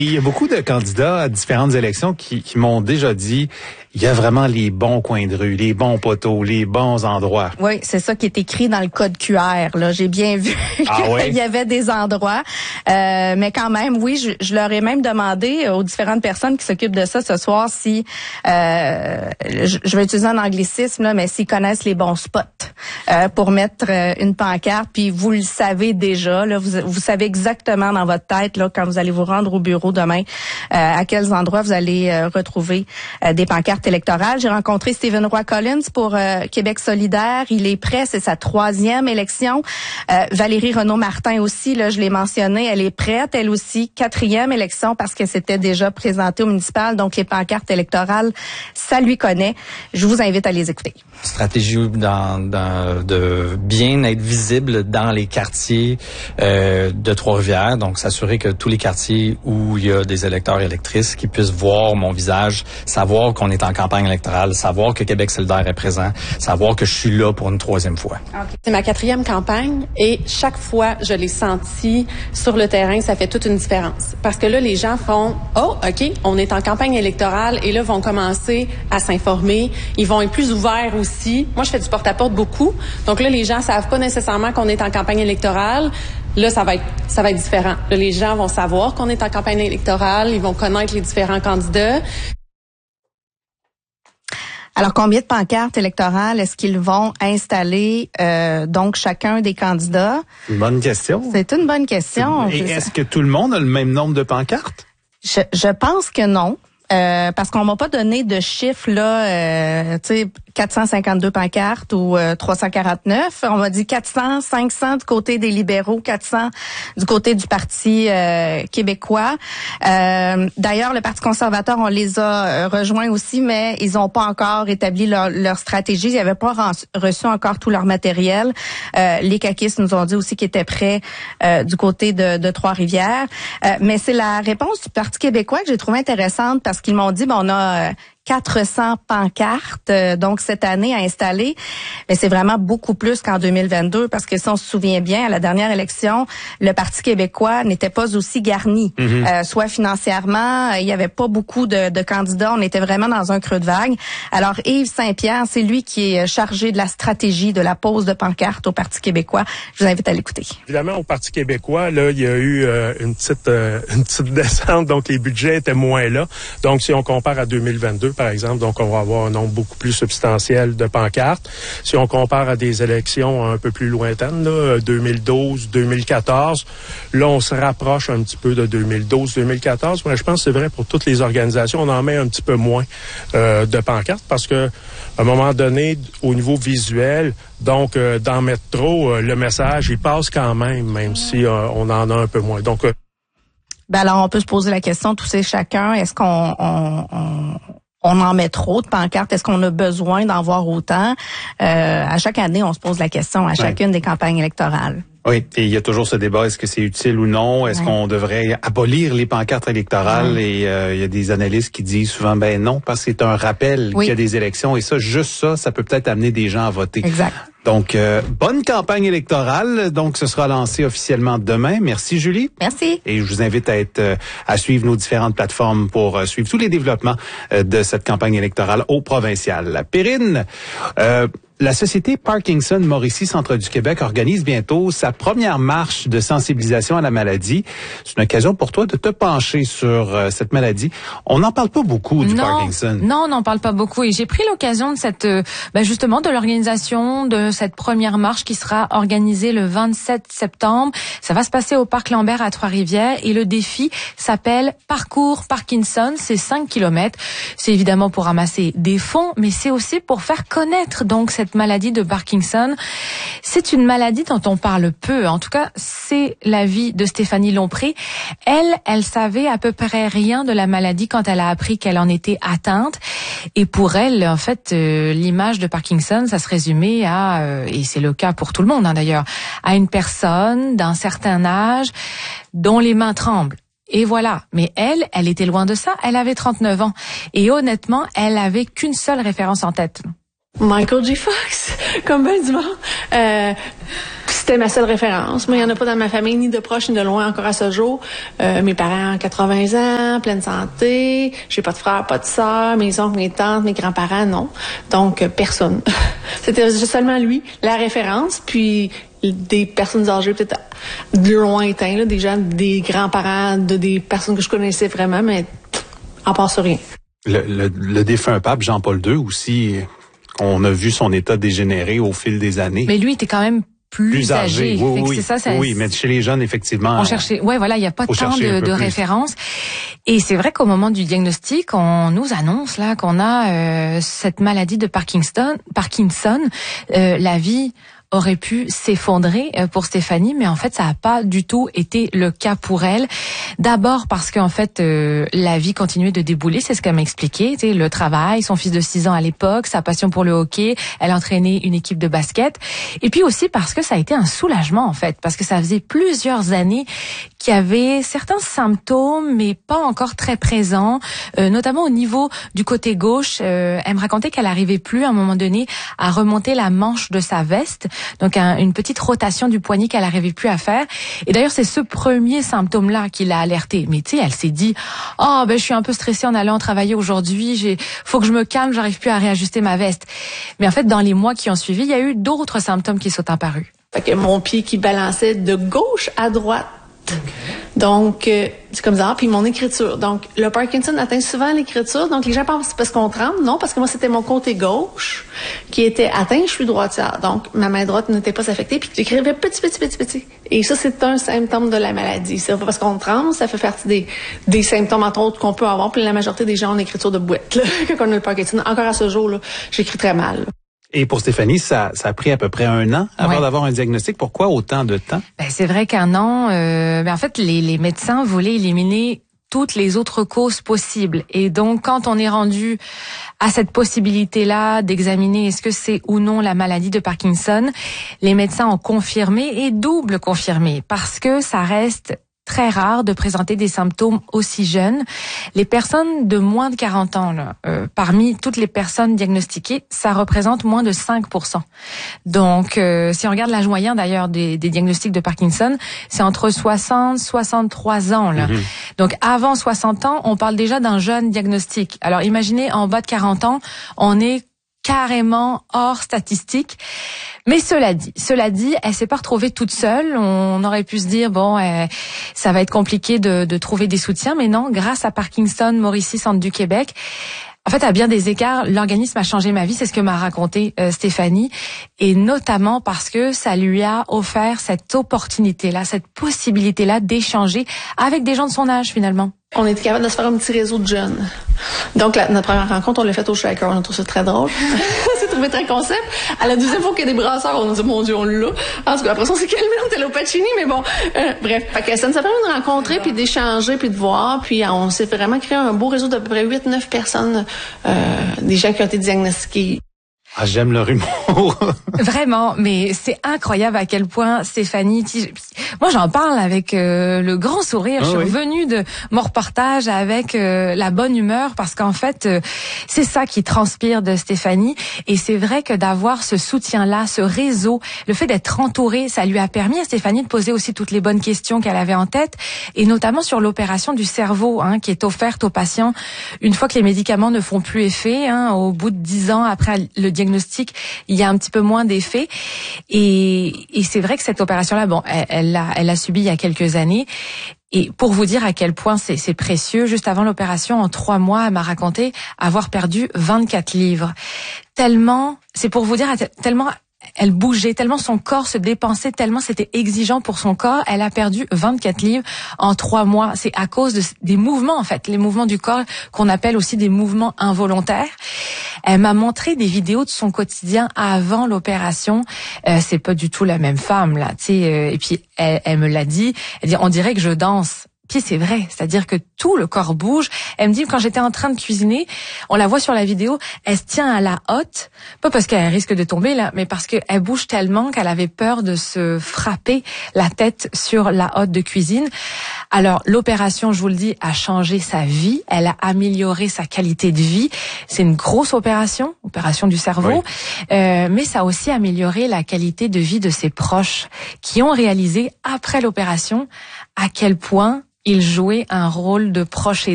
Il y a beaucoup de candidats à différentes élections qui m'ont déjà dit il y a vraiment les bons coins de rue, les bons poteaux, les bons endroits. Oui, c'est ça qui est écrit dans le code QR. Là, j'ai bien vu qu'il y avait des endroits, mais quand même, oui, je leur ai même demandé aux différentes personnes qui s'occupent de ça ce soir si je vais utiliser un anglicisme là, mais s'ils connaissent les bons spots pour mettre une pancarte. Puis vous le savez déjà, là, vous savez exactement dans votre tête là quand vous allez vous rendre au bureau demain à quels endroits vous allez retrouver des pancartes électorale. J'ai rencontré Stephen Roy Collins pour Québec solidaire. Il est prêt, c'est sa 3e élection. Valérie Renaud-Martin aussi, là, je l'ai mentionné, elle est prête. Elle aussi, 4e élection parce qu'elle s'était déjà présentée au municipal. Donc, les pancartes électorales, ça lui connaît. Je vous invite à les écouter. Stratégie de bien être visible dans les quartiers de Trois-Rivières. Donc, s'assurer que tous les quartiers où il y a des électeurs et électrices qui puissent voir mon visage, savoir qu'on est en campagne électorale, savoir que Québec solidaire est présent, savoir que je suis là pour une 3e fois. Okay. C'est ma 4e campagne et chaque fois, je l'ai senti sur le terrain, ça fait toute une différence. Parce que là, les gens font « Oh, OK, on est en campagne électorale » et là, vont commencer à s'informer. Ils vont être plus ouverts aussi. Moi, je fais du porte-à-porte beaucoup. Donc là, les gens savent pas nécessairement qu'on est en campagne électorale. Là, ça va être différent. Là, les gens vont savoir qu'on est en campagne électorale. Ils vont connaître les différents candidats. Alors, combien de pancartes électorales est-ce qu'ils vont installer, donc, chacun des candidats? Une bonne question. C'est une bonne question. Et est-ce que tout le monde a le même nombre de pancartes? Je pense que non. Parce qu'on m'a pas donné de chiffre là, tu sais, 452 pancartes ou 349. On m'a dit 400, 500 du côté des libéraux, 400 du côté du Parti québécois. D'ailleurs, le Parti conservateur, on les a rejoints aussi, mais ils ont pas encore établi leur stratégie. Ils n'avaient pas reçu encore tout leur matériel. Les caquistes nous ont dit aussi qu'ils étaient prêts du côté de Trois-Rivières. Mais c'est la réponse du Parti québécois que j'ai trouvée intéressante parce qu'ils m'ont dit, on a 400 pancartes donc cette année à installer, mais c'est vraiment beaucoup plus qu'en 2022 parce que si on se souvient bien, à la dernière élection, le Parti québécois n'était pas aussi garni, soit financièrement, il y avait pas beaucoup de candidats, on était vraiment dans un creux de vague. Alors Yves Saint-Pierre, c'est lui qui est chargé de la stratégie de la pose de pancartes au Parti québécois. Je vous invite à l'écouter. Évidemment, au Parti québécois, là, il y a eu une petite descente, donc les budgets étaient moins là. Donc si on compare à 2022, par exemple, donc on va avoir un nombre beaucoup plus substantiel de pancartes. Si on compare à des élections un peu plus lointaines, là, 2012, 2014, là, on se rapproche un petit peu de 2012, 2014. Mais je pense que c'est vrai pour toutes les organisations, on en met un petit peu moins de pancartes parce que à un moment donné, au niveau visuel, donc dans Métro, le message, il passe quand même si on en a un peu moins. Donc alors, on peut se poser la question, tous et chacun, est-ce qu'on en met trop de pancartes? Est-ce qu'on a besoin d'en voir autant? À chaque année, on se pose la question à chacune des campagnes électorales. Oui, et il y a toujours ce débat, est-ce que c'est utile ou non? Est-ce qu'on devrait abolir les pancartes électorales? Et il y a des analystes qui disent souvent, non, parce que c'est un rappel qu'il y a des élections. Et ça, juste ça peut peut-être amener des gens à voter. Exact. Donc, bonne campagne électorale. Donc, ce sera lancé officiellement demain. Merci, Julie. Merci. Et je vous invite à suivre nos différentes plateformes pour suivre tous les développements de cette campagne électorale au provincial. Perrine, la société Parkinson Mauricie Centre du Québec organise bientôt sa première marche de sensibilisation à la maladie. C'est une occasion pour toi de te pencher sur cette maladie. On n'en parle pas beaucoup du Parkinson. Non, on n'en parle pas beaucoup. Et j'ai pris l'occasion de cette, justement, de l'organisation de cette première marche qui sera organisée le 27 septembre. Ça va se passer au Parc Lambert à Trois-Rivières et le défi s'appelle Parcours Parkinson. C'est 5 kilomètres. C'est évidemment pour ramasser des fonds, mais c'est aussi pour faire connaître donc cette maladie de Parkinson. C'est une maladie dont on parle peu. En tout cas, c'est l'avis de Stéphanie Lompré. Elle savait à peu près rien de la maladie quand elle a appris qu'elle en était atteinte. Et pour elle, en fait, l'image de Parkinson, ça se résumait à, et c'est le cas pour tout le monde d'ailleurs, à une personne d'un certain âge dont les mains tremblent. Et voilà. Mais elle était loin de ça. Elle avait 39 ans. Et honnêtement, elle avait qu'une seule référence en tête. Michael J. Fox, comme ben du monde. C'était ma seule référence. Moi, il n'y en a pas dans ma famille, ni de proche, ni de loin, encore à ce jour. Mes parents ont 80 ans, pleine santé. J'ai pas de frère, pas de sœur. Mes oncles, mes tantes, mes grands-parents, non. Donc, personne. C'était seulement lui, la référence. Puis, des personnes âgées, peut-être de lointains, là, des gens, des grands-parents, des personnes que je connaissais vraiment, mais en part sur rien. Le défunt pape Jean-Paul II aussi, on a vu son état dégénérer au fil des années. Mais lui était quand même plus âgé. Oui, c'est ça, oui, mais chez les jeunes, effectivement. On cherchait, ouais, voilà, il n'y a pas tant de références. Et c'est vrai qu'au moment du diagnostic, on nous annonce là qu'on a cette maladie de Parkinson. La vie aurait pu s'effondrer pour Stéphanie, mais en fait, ça n'a pas du tout été le cas pour elle. D'abord parce qu'en fait, la vie continuait de débouler, c'est ce qu'elle m'a expliqué. Tu sais, le travail, son fils de 6 ans à l'époque, sa passion pour le hockey, elle entraînait une équipe de basket. Et puis aussi parce que ça a été un soulagement, en fait, parce que ça faisait plusieurs années qu'il y avait certains symptômes, mais pas encore très présents, notamment au niveau du côté gauche. Elle me racontait qu'elle n'arrivait plus, à un moment donné, à remonter la manche de sa veste. Donc, une petite rotation du poignet qu'elle n'arrivait plus à faire. Et d'ailleurs, c'est ce premier symptôme-là qui l'a alertée. Mais tu sais, elle s'est dit, je suis un peu stressée en allant travailler aujourd'hui. Faut que je me calme, j'arrive plus à réajuster ma veste. Mais en fait, dans les mois qui ont suivi, il y a eu d'autres symptômes qui sont apparus. Fait que mon pied qui balançait de gauche à droite. Donc, c'est comme ça. Puis mon écriture. Donc, le Parkinson atteint souvent l'écriture. Donc, les gens pensent que c'est parce qu'on tremble. Non, parce que moi, c'était mon côté gauche qui était atteint. Je suis droitière. Donc, ma main droite n'était pas affectée. Puis, j'écrivais petit. Et ça, c'est un symptôme de la maladie. C'est pas parce qu'on tremble, ça fait partie des symptômes, entre autres, qu'on peut avoir. Puis, la majorité des gens ont une écriture de boîte, là, quand on a le Parkinson. Encore à ce jour, là, j'écris très mal, là. Et pour Stéphanie, ça a pris à peu près 1 an avant d'avoir un diagnostic. Pourquoi autant de temps? C'est vrai qu'1 an, en fait, les médecins voulaient éliminer toutes les autres causes possibles. Et donc, quand on est rendu à cette possibilité-là d'examiner est-ce que c'est ou non la maladie de Parkinson, les médecins ont confirmé et double confirmé parce que ça reste très rare de présenter des symptômes aussi jeunes. Les personnes de moins de 40 ans, là, parmi toutes les personnes diagnostiquées, ça représente moins de 5%. Donc, si on regarde l'âge moyen d'ailleurs des diagnostics de Parkinson, c'est entre 60 et 63 ans. Là. Donc, avant 60 ans, on parle déjà d'un jeune diagnostic. Alors, imaginez, en bas de 40 ans, on est carrément hors statistique. Mais cela dit, elle s'est pas retrouvée toute seule. On aurait pu se dire, ça va être compliqué de trouver des soutiens, mais non, grâce à Parkinson Mauricie Centre du Québec, en fait, à bien des égards, l'organisme a changé ma vie, c'est ce que m'a raconté Stéphanie, et notamment parce que ça lui a offert cette opportunité-là, cette possibilité-là d'échanger avec des gens de son âge, finalement. On était capable de se faire un petit réseau de jeunes. Donc, notre première rencontre, on l'a faite au Shaker. On a trouvé ça très drôle. C'est trouvé très concept. À la deuxième fois qu'il y a des brasseurs, on a dit, mon Dieu, on l'a. En tout cas, après ça, on s'est calmé, on était là au Pacini, mais bon. Bref. Fait que ça nous a permis de rencontrer, puis d'échanger, puis de voir. Puis on s'est vraiment créé un beau réseau d'à peu près 8-9 personnes, des gens qui ont été diagnostiqués. Ah, j'aime leur humour. Vraiment, mais c'est incroyable à quel point Stéphanie... Moi, j'en parle avec le grand sourire. Je suis revenue de mon reportage avec la bonne humeur parce qu'en fait, c'est ça qui transpire de Stéphanie. Et c'est vrai que d'avoir ce soutien-là, ce réseau, le fait d'être entourée, ça lui a permis à Stéphanie de poser aussi toutes les bonnes questions qu'elle avait en tête, et notamment sur l'opération du cerveau qui est offerte aux patients une fois que les médicaments ne font plus effet. Au bout de 10 ans après le diagnostic, il y a un petit peu moins d'effet. Et c'est vrai que cette opération-là, elle l'a subie il y a quelques années. Et pour vous dire à quel point c'est précieux, juste avant l'opération, en 3 mois, elle m'a raconté avoir perdu 24 livres. Tellement, c'est pour vous dire, tellement elle bougeait, tellement son corps se dépensait, tellement c'était exigeant pour son corps. Elle a perdu 24 livres en 3 mois. C'est à cause des mouvements, en fait, les mouvements du corps qu'on appelle aussi des mouvements involontaires. Elle m'a montré des vidéos de son quotidien avant l'opération. C'est pas du tout la même femme, là, tu sais. Et puis elle me l'a dit. Elle dit, on dirait que je danse. Puis c'est vrai, c'est-à-dire que tout le corps bouge. Elle me dit, quand j'étais en train de cuisiner, on la voit sur la vidéo, elle se tient à la hotte, pas parce qu'elle risque de tomber là, mais parce qu'elle bouge tellement qu'elle avait peur de se frapper la tête sur la hotte de cuisine. Alors, l'opération, je vous le dis, a changé sa vie. Elle a amélioré sa qualité de vie. C'est une grosse opération du cerveau, mais ça a aussi amélioré la qualité de vie de ses proches qui ont réalisé, après l'opération, à quel point il jouait un rôle de proche